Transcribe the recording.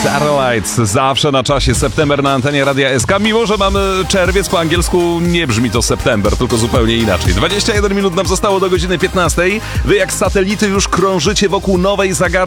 Starlight, zawsze na czasie, september na antenie Radia SK, mimo że mamy czerwiec, po angielsku nie brzmi to september, tylko zupełnie inaczej. 21 minut nam zostało do godziny 15. Wy jak satelity już krążycie wokół nowej zagadki.